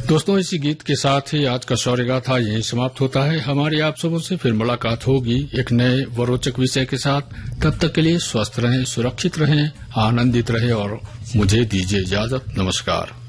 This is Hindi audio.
दोस्तों, इसी गीत के साथ ही आज का शौर्य गाथा यहीं समाप्त होता है। हमारी आप सबों से फिर मुलाकात होगी एक नए व रोचक विषय के साथ। तब तक के लिए स्वस्थ रहें, सुरक्षित रहें, आनंदित रहें और मुझे दीजिए इजाजत। नमस्कार।